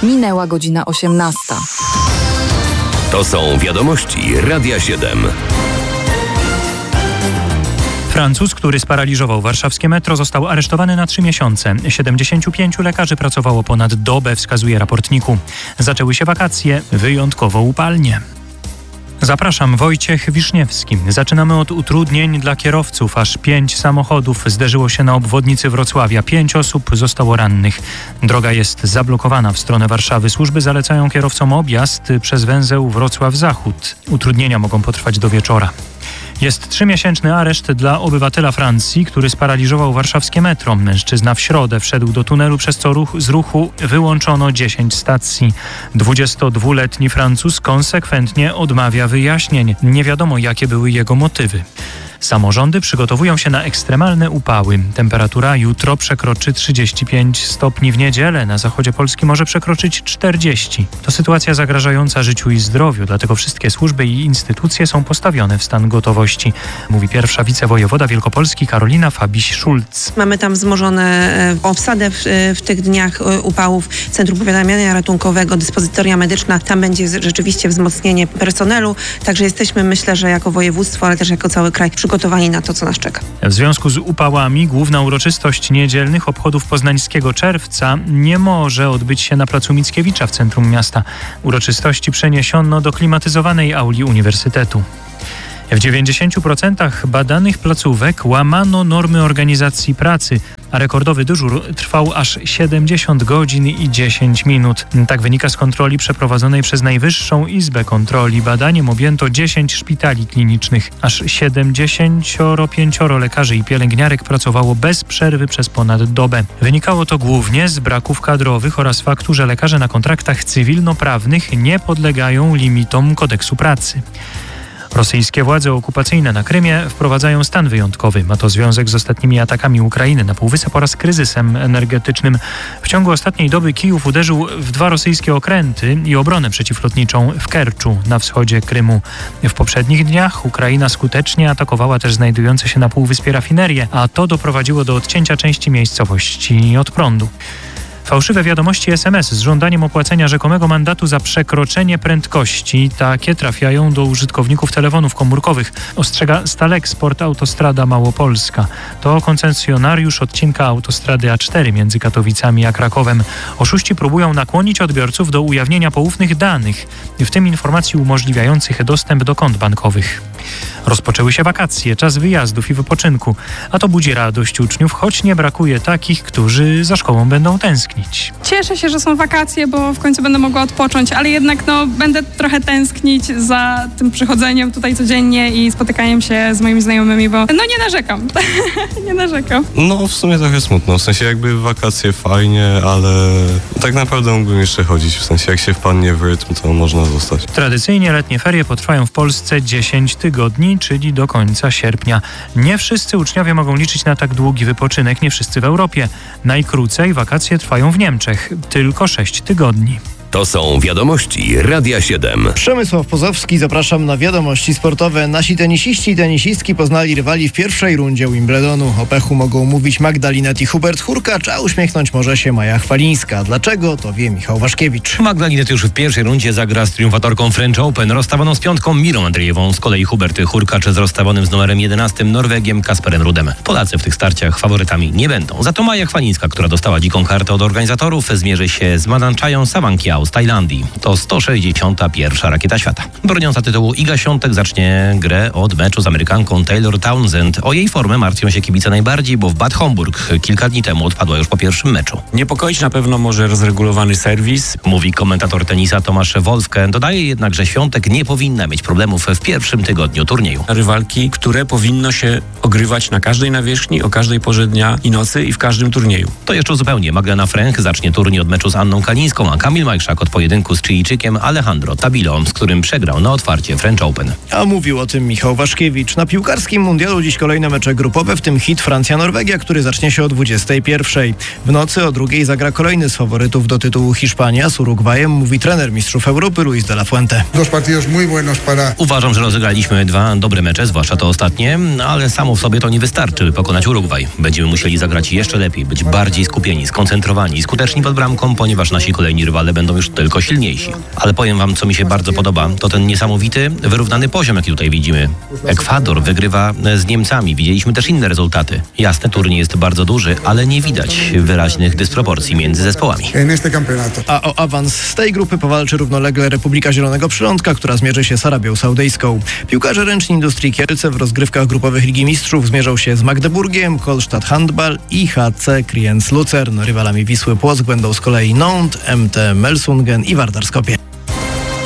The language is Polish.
Minęła godzina 18. To są wiadomości Radia 7. Francuz, który sparaliżował warszawskie metro, został aresztowany na 3 miesiące. 75 lekarzy pracowało ponad dobę, wskazuje raport NIK-u. Zaczęły się wakacje, wyjątkowo upalnie. Zapraszam, Wojciech Wiszniewski. Zaczynamy od utrudnień dla kierowców. Aż 5 samochodów zderzyło się na obwodnicy Wrocławia. 5 osób zostało rannych. Droga jest zablokowana w stronę Warszawy. Służby zalecają kierowcom objazd przez węzeł Wrocław Zachód. Utrudnienia mogą potrwać do wieczora. Jest 3-miesięczny areszt dla obywatela Francji, który sparaliżował warszawskie metro. Mężczyzna w środę wszedł do tunelu, przez co z ruchu wyłączono 10 stacji. 22-letni Francuz konsekwentnie odmawia wyjaśnień. Nie wiadomo, jakie były jego motywy. Samorządy przygotowują się na ekstremalne upały. Temperatura jutro przekroczy 35 stopni, w niedzielę na zachodzie Polski może przekroczyć 40. To sytuacja zagrażająca życiu i zdrowiu, dlatego wszystkie służby i instytucje są postawione w stan gotowości, mówi pierwsza wicewojewoda Wielkopolski Karolina Fabiś-Szulc. Mamy tam wzmożone obsadę w tych dniach upałów. Centrum Powiadamiania Ratunkowego, dyspozytoria medyczna. Tam będzie rzeczywiście wzmocnienie personelu. Także jesteśmy, myślę, że jako województwo, ale też jako cały kraj przygotowani na to, co nas czeka. W związku z upałami główna uroczystość niedzielnych obchodów poznańskiego czerwca nie może odbyć się na placu Mickiewicza w centrum miasta. Uroczystości przeniesiono do klimatyzowanej auli uniwersytetu. W 90% badanych placówek łamano normy organizacji pracy, a rekordowy dyżur trwał aż 70 godzin i 10 minut. Tak wynika z kontroli przeprowadzonej przez Najwyższą Izbę Kontroli. Badaniem objęto 10 szpitali klinicznych. Aż 75 lekarzy i pielęgniarek pracowało bez przerwy przez ponad dobę. Wynikało to głównie z braków kadrowych oraz faktu, że lekarze na kontraktach cywilnoprawnych nie podlegają limitom kodeksu pracy. Rosyjskie władze okupacyjne na Krymie wprowadzają stan wyjątkowy. Ma to związek z ostatnimi atakami Ukrainy na Półwysep oraz kryzysem energetycznym. W ciągu ostatniej doby Kijów uderzył w 2 rosyjskie okręty i obronę przeciwlotniczą w Kerczu na wschodzie Krymu. W poprzednich dniach Ukraina skutecznie atakowała też znajdujące się na Półwyspie rafinerie, a to doprowadziło do odcięcia części miejscowości od prądu. Fałszywe wiadomości SMS z żądaniem opłacenia rzekomego mandatu za przekroczenie prędkości. Takie trafiają do użytkowników telefonów komórkowych. Ostrzega Stalexport Autostrada Małopolska. To koncesjonariusz odcinka autostrady A4 między Katowicami a Krakowem. Oszuści próbują nakłonić odbiorców do ujawnienia poufnych danych, w tym informacji umożliwiających dostęp do kont bankowych. Rozpoczęły się wakacje, czas wyjazdów i wypoczynku, a to budzi radość uczniów, choć nie brakuje takich, którzy za szkołą będą tęsknić. Cieszę się, że są wakacje, bo w końcu będę mogła odpocząć, ale jednak będę trochę tęsknić za tym przychodzeniem tutaj codziennie i spotykaniem się z moimi znajomymi, bo nie narzekam. Nie narzekam. W sumie trochę smutno, w sensie jakby wakacje fajnie, ale tak naprawdę mógłbym jeszcze chodzić, w sensie jak się wpadnie w rytm, to można zostać. Tradycyjnie letnie ferie potrwają w Polsce 10 tygodni, czyli do końca sierpnia. Nie wszyscy uczniowie mogą liczyć na tak długi wypoczynek, nie wszyscy w Europie. Najkrócej wakacje trwają w Niemczech, tylko 6 tygodni. To są wiadomości Radia 7. Przemysław Pozowski, zapraszam na wiadomości sportowe. Nasi tenisiści i tenisistki poznali rywali w pierwszej rundzie Wimbledonu. O pechu mogą mówić Magdalinet i Hubert Hurkacz, a uśmiechnąć może się Maja Chwalińska. Dlaczego? To wie Michał Waszkiewicz. Magdalinet już w pierwszej rundzie zagra z triumfatorką French Open, rozstawioną z piątką Mirą Andrzejewą. Z kolei Hubert Hurkacz z rozstawionym z numerem 11 Norwegiem Kasperem Rudem. Polacy w tych starciach faworytami nie będą. Za to Maja Chwalińska, która dostała dziką kartę od organizatorów, zmierzy się z Madanchają Sawankiao z Tajlandii. To 161. rakieta świata. Broniąca tytułu Iga Świątek zacznie grę od meczu z Amerykanką Taylor Townsend. O jej formę martwią się kibice najbardziej, bo w Bad Homburg kilka dni temu odpadła już po pierwszym meczu. Niepokoić na pewno może rozregulowany serwis, mówi komentator tenisa Tomasz Wolfke. Dodaje jednak, że Świątek nie powinna mieć problemów w pierwszym tygodniu turnieju. Rywalki, które powinno się ogrywać na każdej nawierzchni, o każdej porze dnia i nocy i w każdym turnieju. To jeszcze zupełnie. Magdalena Fręch zacznie turniej od meczu z Anną Kalińską, a Kamil Majszak Polszak od pojedynku z Chilijczykiem Alejandro Tabilo, z którym przegrał na otwarcie French Open. A mówił o tym Michał Waszkiewicz. Na piłkarskim mundialu dziś kolejne mecze grupowe, w tym hit Francja-Norwegia, który zacznie się o 21:00. W nocy o 2:00 zagra kolejny z faworytów do tytułu Hiszpania z Urugwajem, mówi trener mistrzów Europy Luis de la Fuente. Uważam, że rozegraliśmy 2 dobre mecze, zwłaszcza to ostatnie, ale samo w sobie to nie wystarczy, by pokonać Urugwaj. Będziemy musieli zagrać jeszcze lepiej, być bardziej skupieni, skoncentrowani i skuteczni pod bramką, ponieważ nasi kolejni rywale będą już tylko silniejsi. Ale powiem wam, co mi się bardzo podoba, to ten niesamowity, wyrównany poziom, jaki tutaj widzimy. Ekwador wygrywa z Niemcami. Widzieliśmy też inne rezultaty. Jasne, turniej jest bardzo duży, ale nie widać wyraźnych dysproporcji między zespołami. A o awans z tej grupy powalczy równolegle Republika Zielonego Przylądka, która zmierzy się z Arabią Saudyjską. Piłkarze ręczni Industrii Kielce w rozgrywkach grupowych Ligi Mistrzów zmierzą się z Magdeburgiem, Kolstadt Handball i HC Kriens Lucern. Rywalami Wisły Płock będą z kolei Nantes, MT Melsungen i Vardar Skopje.